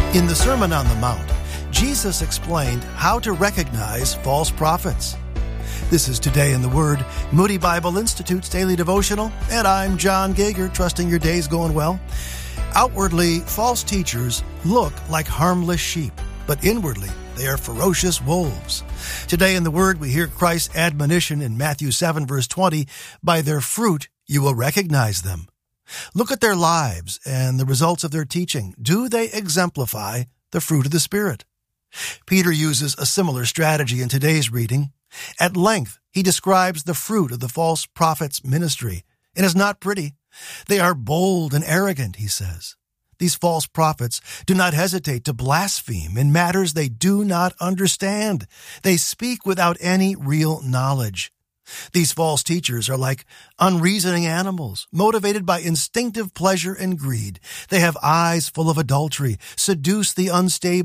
In the Sermon on the Mount, Jesus explained how to recognize false prophets. This is Today in the Word, Moody Bible Institute's daily devotional, and I'm John Geiger, trusting your day's going well. Outwardly, false teachers look like harmless sheep, but inwardly, they are ferocious wolves. Today in the Word, we hear Christ's admonition in Matthew 7, verse 20, "By their fruit you will recognize them." Look at their lives and the results of their teaching. Do they exemplify the fruit of the Spirit? Peter uses a similar strategy in today's reading. At length, he describes the fruit of the false prophet's ministry. It is not pretty. They are bold and arrogant, he says. These false prophets do not hesitate to blaspheme in matters they do not understand. They speak without any real knowledge. These false teachers are like unreasoning animals, motivated by instinctive pleasure and greed. They have eyes full of adultery, seduce the unstable,